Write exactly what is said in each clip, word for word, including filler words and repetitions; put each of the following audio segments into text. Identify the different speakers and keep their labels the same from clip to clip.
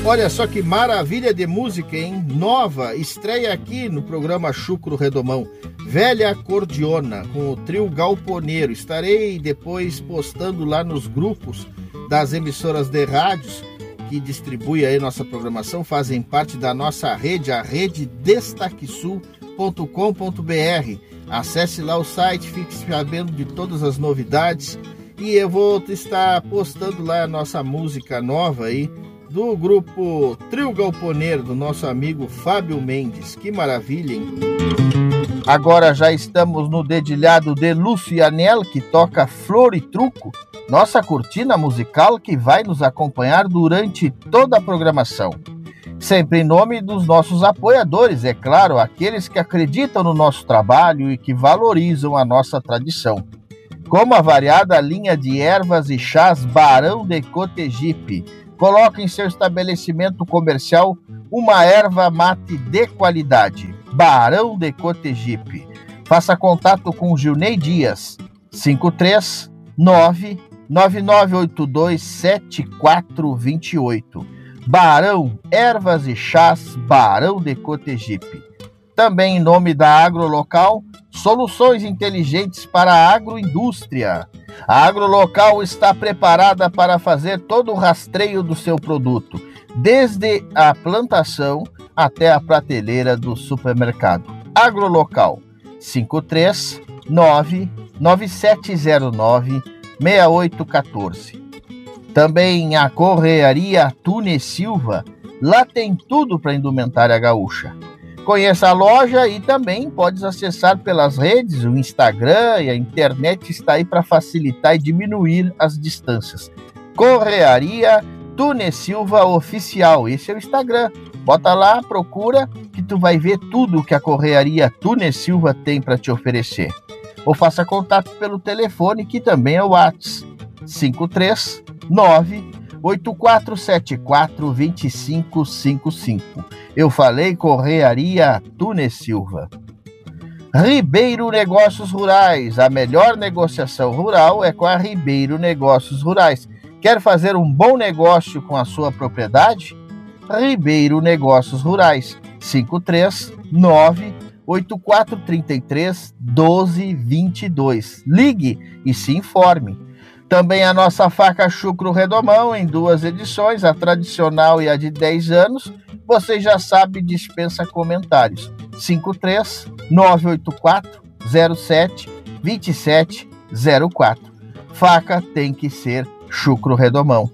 Speaker 1: Olha só que maravilha de música, hein? Nova, estreia aqui no programa Chucro Redomão. Velha Acordeona, com o trio Galponeiro. Estarei depois postando lá nos grupos das emissoras de rádios que distribuem aí nossa programação, fazem parte da nossa rede, a rede destaque sul ponto com ponto b r. Acesse lá o site, fique sabendo de todas as novidades e eu vou estar postando lá a nossa música nova aí, do grupo Trio Galponeiro, do nosso amigo Fábio Mendes. Que maravilha, hein? Agora já estamos no dedilhado de Lucianel, que toca Flor e Truco, nossa cortina musical que vai nos acompanhar durante toda a programação. Sempre em nome dos nossos apoiadores, é claro, aqueles que acreditam no nosso trabalho e que valorizam a nossa tradição. Como a variada linha de ervas e chás Barão de Cotegipe. Coloque em seu estabelecimento comercial uma erva mate de qualidade. Barão de Cotegipe. Faça contato com Gilney Dias. cinco três nove nove nove oito dois sete quatro dois oito. Barão, ervas e chás Barão de Cotegipe. Também em nome da Agrolocal, soluções inteligentes para a agroindústria. A Agrolocal está preparada para fazer todo o rastreio do seu produto, desde a plantação até a prateleira do supermercado. Agrolocal, cinco três nove nove sete zero nove seis oito um quatro. Também a Correaria Tune Silva, lá tem tudo para indumentária gaúcha. Conheça a loja e também pode acessar pelas redes, o Instagram e a internet está aí para facilitar e diminuir as distâncias. Correaria Tune Silva Oficial, esse é o Instagram. Bota lá, procura, que tu vai ver tudo que a Correaria Tune Silva tem para te oferecer. Ou faça contato pelo telefone, que também é o WhatsApp, cinco três nove oito quatro sete quatro dois cinco cinco cinco. Eu falei Correaria Tune Silva. Ribeiro Negócios Rurais. A melhor negociação rural é com a Ribeiro Negócios Rurais. Quer fazer um bom negócio com a sua propriedade? Ribeiro Negócios Rurais. cinco três nove oito quatro três três um dois dois dois. Ligue e se informe. Também a nossa faca Chucro Redomão, em duas edições, a tradicional e a de dez anos. Você já sabe, dispensa comentários. cinco três nove oito quatro zero sete dois sete zero quatro. Faca tem que ser Chucro Redomão.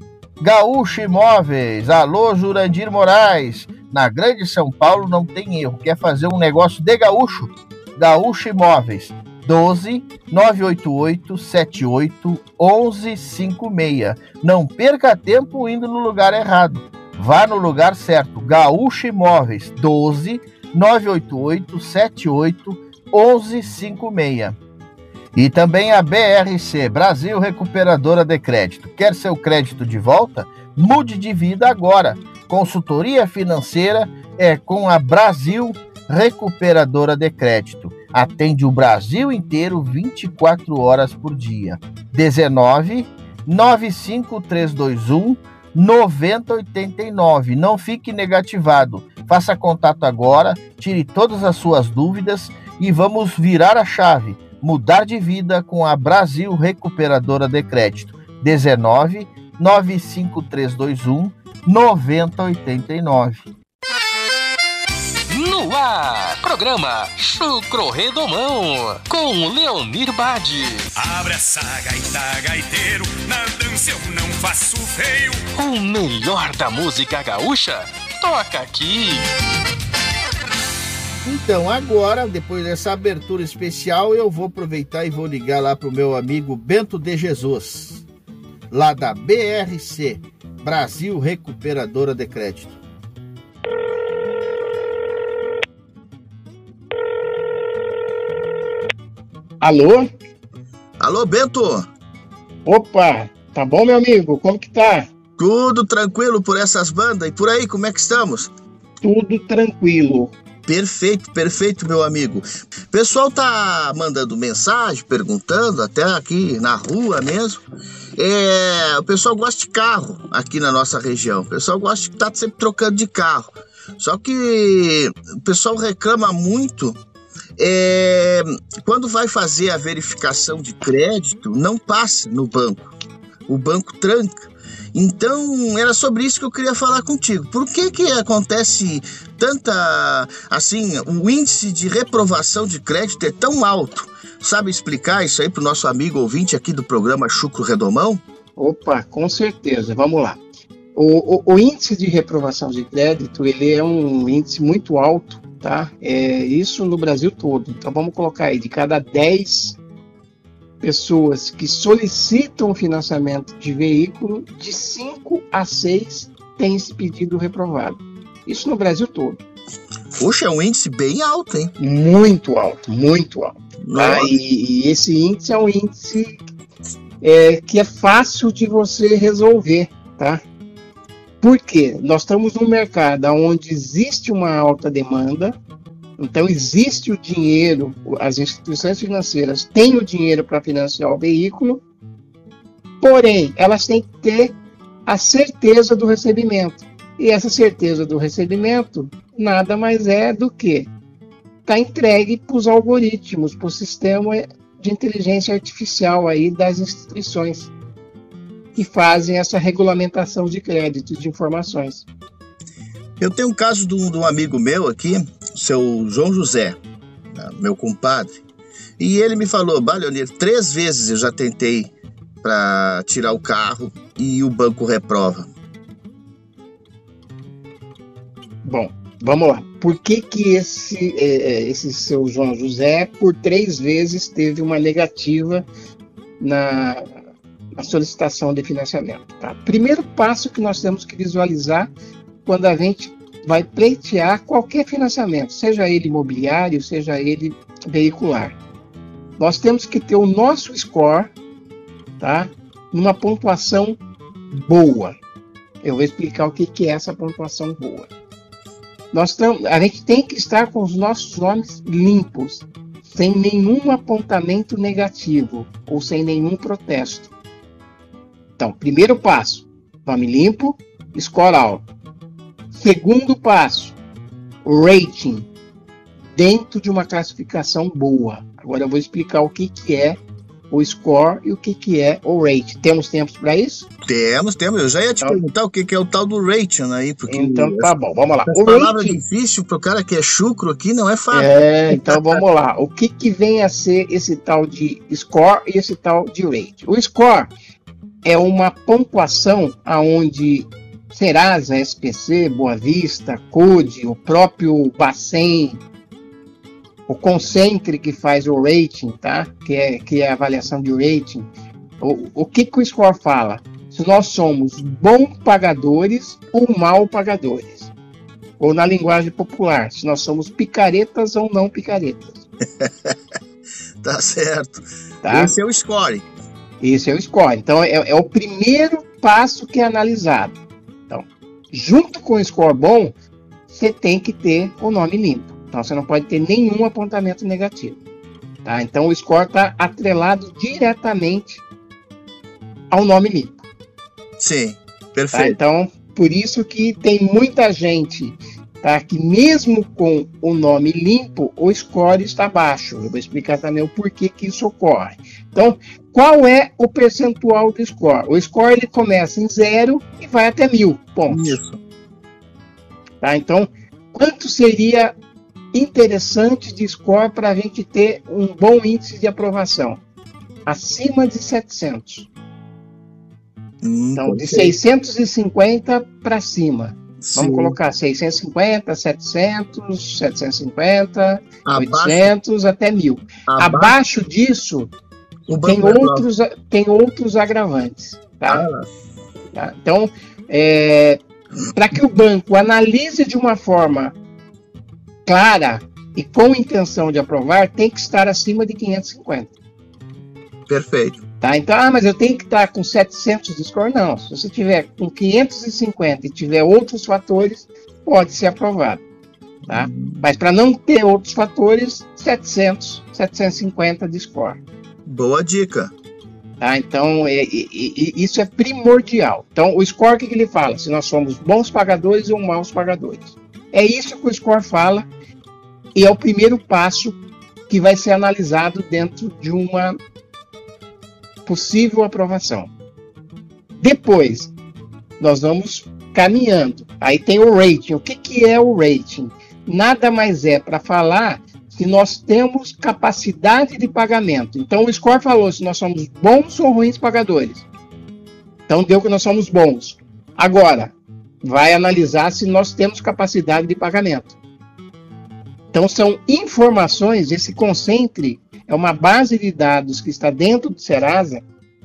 Speaker 1: Gaúcho Imóveis. Alô, Jurandir Moraes. Na Grande São Paulo não tem erro. Quer fazer um negócio de gaúcho? Gaúcho Imóveis. doze nove oito oito sete oito um um cinco seis. Não perca tempo indo no lugar errado. Vá no lugar certo. Gaúcho Imóveis. doze nove oito oito sete oito um um cinco seis. E também a B R C, Brasil Recuperadora de Crédito. Quer seu crédito de volta? Mude de vida agora. Consultoria financeira é com a Brasil Recuperadora de Crédito. Atende o Brasil inteiro vinte e quatro horas por dia. dezenove nove cinco três dois um nove zero oito nove. Não fique negativado. Faça contato agora, tire todas as suas dúvidas e vamos virar a chave. Mudar de vida com a Brasil Recuperadora de Crédito. dezenove nove cinco três dois um nove zero oito nove.
Speaker 2: No ar, programa Chucro Redomão, com Leonir Bade.
Speaker 3: Abre essa gaita, gaiteiro, na dança eu não faço feio.
Speaker 2: O melhor da música gaúcha, toca aqui.
Speaker 1: Então, agora, depois dessa abertura especial, eu vou aproveitar e vou ligar lá pro meu amigo Bento de Jesus, lá da B R C, Brasil Recuperadora de Crédito.
Speaker 4: Alô?
Speaker 1: Alô, Bento?
Speaker 4: Opa, tá bom, meu amigo? Como que tá?
Speaker 1: Tudo tranquilo por essas bandas. E por aí, como é que estamos?
Speaker 4: Tudo tranquilo.
Speaker 1: Perfeito, perfeito, meu amigo. O pessoal tá mandando mensagem, perguntando, até aqui na rua mesmo. É, o pessoal gosta de carro aqui na nossa região. O pessoal gosta de estar sempre trocando de carro. Só que o pessoal reclama muito é, quando vai fazer a verificação de crédito, não passa no banco. O banco tranca. Então, era sobre isso que eu queria falar contigo. Por que que acontece tanta, assim, o índice de reprovação de crédito é tão alto? Sabe explicar isso aí para o nosso amigo ouvinte aqui do programa Chucro Redomão?
Speaker 4: Opa, com certeza. Vamos lá. O, o, o índice de reprovação de crédito, ele é um índice muito alto, tá? É isso no Brasil todo. Então, vamos colocar aí, de cada dez pessoas que solicitam financiamento de veículo, de cinco a seis têm esse pedido reprovado. Isso no Brasil todo.
Speaker 1: Poxa, é um índice bem alto, hein?
Speaker 4: Muito alto, muito alto. Tá? E, e esse índice é um índice é, que é fácil de você resolver, tá? Por quê? Nós estamos num mercado onde existe uma alta demanda. Então, existe o dinheiro, as instituições financeiras têm o dinheiro para financiar o veículo, porém, elas têm que ter a certeza do recebimento. E essa certeza do recebimento nada mais é do que está entregue para os algoritmos, para o sistema de inteligência artificial aí das instituições que fazem essa regulamentação de crédito, de informações.
Speaker 1: Eu tenho um caso de um, de um amigo meu aqui, seu João José, meu compadre, e ele me falou: bah, Leonir, três vezes eu já tentei para tirar o carro e o banco reprova.
Speaker 4: Bom, vamos lá. Por que que esse, é, esse seu João José, por três vezes, teve uma negativa na, na solicitação de financiamento? Tá? Primeiro passo que nós temos que visualizar quando a gente vai pleitear qualquer financiamento, seja ele imobiliário, seja ele veicular. Nós temos que ter o nosso score, tá, numa pontuação boa. Eu vou explicar o que que é essa pontuação boa. Nós tam, a gente tem que estar com os nossos nomes limpos, sem nenhum apontamento negativo ou sem nenhum protesto. Então, primeiro passo, nome limpo, score alto. Segundo passo, rating, dentro de uma classificação boa. Agora eu vou explicar o que, que é o score e o que, que é o rating. Temos tempo para isso?
Speaker 1: Temos, temos. Eu já ia te então, perguntar o que, que é o tal do rating aí. Porque
Speaker 4: então tá bom, vamos lá.
Speaker 1: Essa palavra rating, difícil para o cara que é chucro aqui não é fácil.
Speaker 4: É, então vamos lá. O que, que vem a ser esse tal de score e esse tal de rating? O score é uma pontuação aonde Serasa, S P C, Boa Vista, C O D, o próprio Bacen, o Concentre que faz o rating, tá? Que é, que é a avaliação de rating. O, o que, que o score fala? Se nós somos bons pagadores ou mal pagadores. Ou na linguagem popular, se nós somos picaretas ou não picaretas.
Speaker 1: Tá certo.
Speaker 4: Tá?
Speaker 1: Esse é o score.
Speaker 4: Esse é o score. Então, é, é o primeiro passo que é analisado. Então, junto com o score bom, você tem que ter o nome limpo. Então, você não pode ter nenhum apontamento negativo. Tá? Então, o score está atrelado diretamente ao nome limpo.
Speaker 1: Sim, perfeito.
Speaker 4: Tá? Então, por isso que tem muita gente, tá, que mesmo com o nome limpo, o score está baixo. Eu vou explicar também o porquê que isso ocorre. Então, qual é o percentual do score? O score ele começa em zero e vai até mil pontos.
Speaker 1: Isso.
Speaker 4: Tá? Então, quanto seria interessante de score para a gente ter um bom índice de aprovação? Acima de setecentos.
Speaker 1: Hum,
Speaker 4: então, de seiscentos e cinquenta para cima.
Speaker 1: Sim.
Speaker 4: Vamos colocar seiscentos e cinquenta, setecentos, setecentos e cinquenta,
Speaker 1: abaixo,
Speaker 4: oitocentos até mil. Abaixo, abaixo disso, tem outros, tem outros agravantes. Tá? Ah. Tá? Então, é, para que o banco analise de uma forma clara e com intenção de aprovar, tem que estar acima de quinhentos e cinquenta.
Speaker 1: Perfeito.
Speaker 4: Tá? Então, ah, mas eu tenho que estar com setecentos de score? Não. Se você tiver com quinhentos e cinquenta e tiver outros fatores, pode ser aprovado. Tá? Mas para não ter outros fatores, setecentos, setecentos e cinquenta de score.
Speaker 1: Boa dica.
Speaker 4: Tá? Então, é, é, é, isso é primordial. Então, o score, o que, que ele fala? Se nós somos bons pagadores ou maus pagadores. É isso que o score fala, e é o primeiro passo que vai ser analisado dentro de uma possível aprovação. Depois, nós vamos caminhando. Aí tem o rating. O que, que é o rating? Nada mais é para falar se nós temos capacidade de pagamento. Então, o score falou se nós somos bons ou ruins pagadores. Então, deu que nós somos bons. Agora, vai analisar se nós temos capacidade de pagamento. Então, são informações, esse Concentre é uma base de dados que está dentro do Serasa,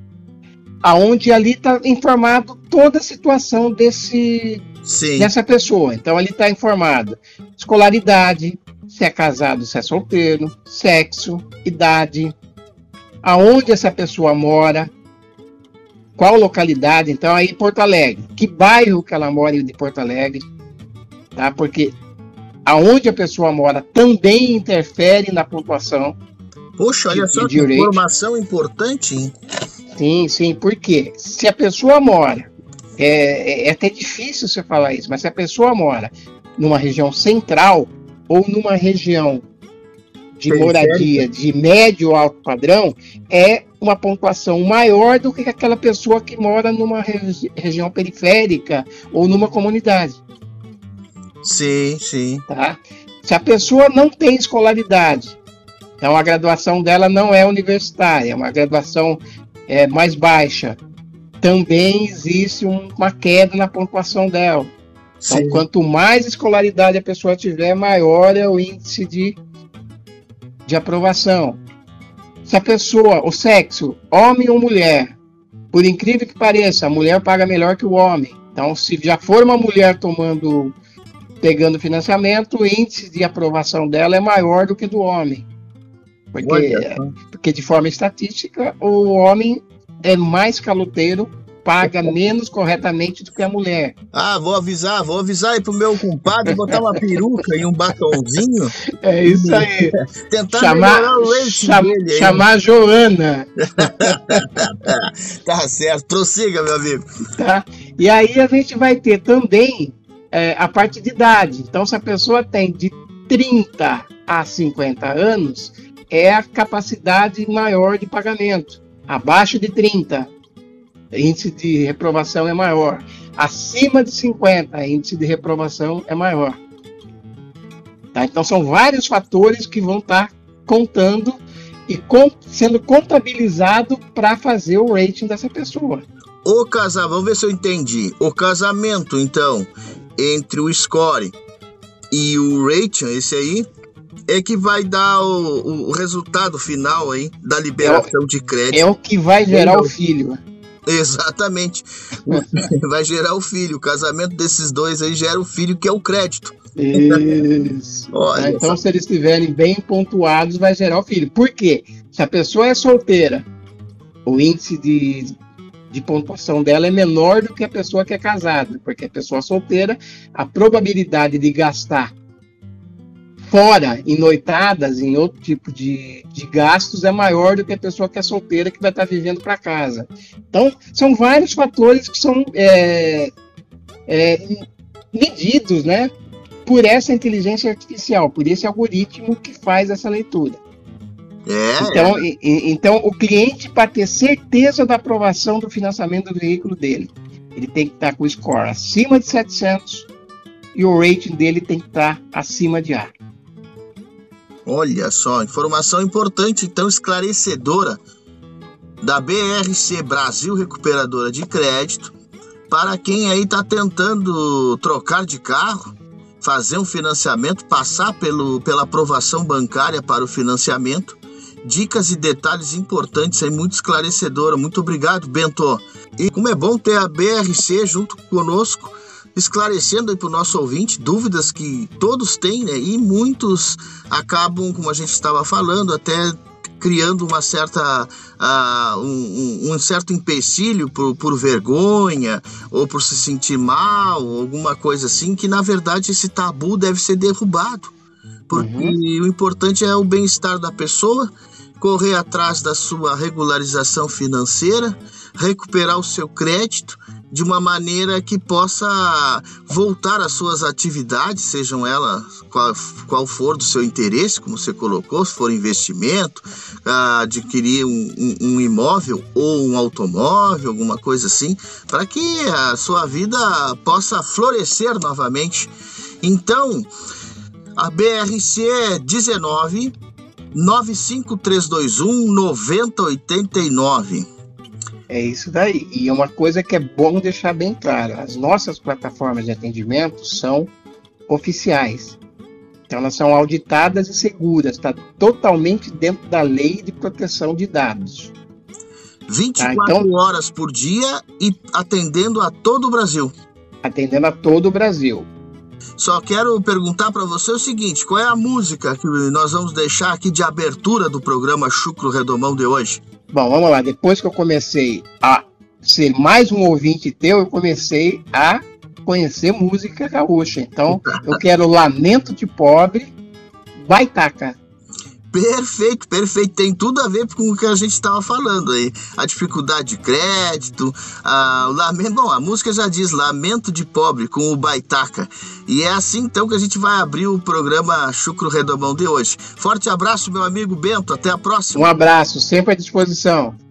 Speaker 4: aonde ali está informado toda a situação desse, dessa pessoa. Então, ali está informado escolaridade, se é casado, se é solteiro, sexo, idade, aonde essa pessoa mora, qual localidade. Então, aí Porto Alegre, que bairro que ela mora de Porto Alegre, tá? Porque aonde a pessoa mora também interfere na pontuação.
Speaker 1: Poxa, olha
Speaker 4: de,
Speaker 1: só
Speaker 4: de
Speaker 1: que informação importante, hein?
Speaker 4: Sim, sim, porque se a pessoa mora, é, é até difícil você falar isso, mas se a pessoa mora numa região central ou numa região de moradia de médio ou alto padrão, é uma pontuação maior do que aquela pessoa que mora numa regi- região periférica ou numa comunidade.
Speaker 1: Sim, sim.
Speaker 4: Tá? Se a pessoa não tem escolaridade, então a graduação dela não é universitária, é uma graduação é, mais baixa, também existe um, uma queda na pontuação dela. Então, sim, quanto mais escolaridade a pessoa tiver, maior é o índice de, de aprovação. Se a pessoa, o sexo, homem ou mulher, por incrível que pareça, a mulher paga melhor que o homem. Então, se já for uma mulher tomando, pegando financiamento, o índice de aprovação dela é maior do que do homem. Porque, porque de forma estatística, o homem é mais caloteiro, paga menos corretamente do que a mulher.
Speaker 1: Ah, vou avisar, vou avisar aí pro meu compadre botar uma peruca e um batonzinho.
Speaker 4: É isso aí.
Speaker 1: Tentar
Speaker 4: chamar,
Speaker 1: melhorar o rating
Speaker 4: cham,
Speaker 1: dele. Aí.
Speaker 4: Chamar a Joana.
Speaker 1: Tá certo, prossiga, meu amigo.
Speaker 4: Tá? E aí a gente vai ter também é, a parte de idade. Então, se a pessoa tem de trinta a cinquenta anos, é a capacidade maior de pagamento. Abaixo de trinta, índice de reprovação é maior. Acima de cinquenta, índice de reprovação é maior. Tá? Então, são vários fatores que vão estar contando e com, sendo contabilizado para fazer o rating dessa pessoa.
Speaker 1: O casamento, vamos ver se eu entendi. O casamento, então, entre o score e o rating, esse aí, é que vai dar o, o resultado final aí da liberação é o, de crédito.
Speaker 4: É o que vai gerar é o filho.
Speaker 1: Exatamente. Vai gerar o filho. O casamento desses dois aí gera o filho, que é o crédito.
Speaker 4: Isso. Olha, então, se eles estiverem bem pontuados, vai gerar o filho. Por quê? Se a pessoa é solteira, o índice de, de pontuação dela é menor do que a pessoa que é casada. Porque a pessoa solteira, a probabilidade de gastar fora, em noitadas, em outro tipo de, de gastos, é maior do que a pessoa que é solteira, que vai estar vivendo para casa. Então, são vários fatores que são é, é, medidos, né, por essa inteligência artificial, por esse algoritmo que faz essa leitura.
Speaker 1: É.
Speaker 4: Então, e, então, o cliente, para ter certeza da aprovação do financiamento do veículo dele, ele tem que estar com o score acima de setecentos e o rating dele tem que estar acima de A.
Speaker 1: Olha só, informação importante, então esclarecedora da B R C Brasil Recuperadora de Crédito para quem aí está tentando trocar de carro, fazer um financiamento, passar pelo, pela aprovação bancária para o financiamento. Dicas e detalhes importantes aí, muito esclarecedora. Muito obrigado, Bento. E como é bom ter a B R C junto conosco, esclarecendo aí para o nosso ouvinte dúvidas que todos têm, né? E muitos acabam, como a gente estava falando, até criando uma certa, uh, um, um certo empecilho por, por vergonha ou por se sentir mal, alguma coisa assim, que na verdade esse tabu deve ser derrubado, porque uhum. o importante é o bem-estar da pessoa, correr atrás da sua regularização financeira, recuperar o seu crédito de uma maneira que possa voltar às suas atividades, sejam elas qual, qual for do seu interesse, como você colocou, se for investimento, adquirir um, um, um imóvel ou um automóvel, alguma coisa assim, para que a sua vida possa florescer novamente. Então, a B R C é dezenove, nove cinco três dois um, nove zero oito nove.
Speaker 4: É isso daí. E uma coisa que é bom deixar bem claro: as nossas plataformas de atendimento são oficiais. Então elas são auditadas e seguras. Está totalmente dentro da lei de proteção de dados.
Speaker 1: vinte e quatro tá? então, horas por dia e atendendo a todo o Brasil.
Speaker 4: Atendendo a todo o Brasil.
Speaker 1: Só quero perguntar para você o seguinte: qual é a música que nós vamos deixar aqui de abertura do programa Chucro Redomão de hoje?
Speaker 4: Bom, vamos lá. Depois que eu comecei a ser mais um ouvinte teu, eu comecei a conhecer música gaúcha. Então, eu quero Lamento de Pobre, Baitaca.
Speaker 1: Perfeito, perfeito. Tem tudo a ver com o que a gente estava falando aí. A dificuldade de crédito, a, o lamento. Bom, a música já diz Lamento de Pobre com o Baitaca. E é assim então que a gente vai abrir o programa Chucro Redomão de hoje. Forte abraço, meu amigo Bento. Até a próxima.
Speaker 4: Um abraço, sempre à disposição.